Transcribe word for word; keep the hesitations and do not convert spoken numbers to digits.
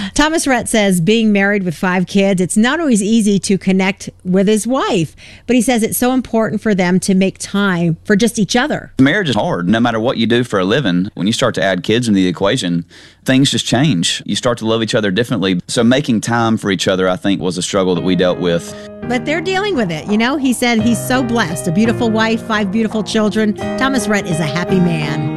Thomas Rhett says being married with five kids, it's not always easy to connect with his wife, but he says it's so important for them to make time for just each other. Marriage is hard. No matter what you do for a living, when you start to add kids into the equation, things just change. You start to love each other differently. So making time for each other, I think, was a struggle that we dealt with. But they're dealing with it. You know, he said he's so blessed. A beautiful wife, five beautiful children. Thomas Rhett is a happy man.